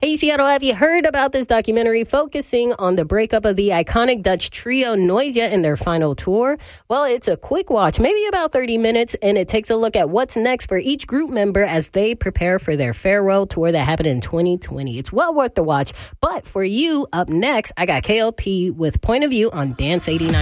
Hey, Seattle, have you heard about this documentary focusing on the breakup of the iconic Dutch trio Noisia in their final tour? Well, it's a quick watch, maybe about 30 minutes, and it takes a look at what's next for each group member as they prepare for their farewell tour that happened in 2020. It's well worth the watch. But for you, up next, I got KLP with Point of View on Dance 89.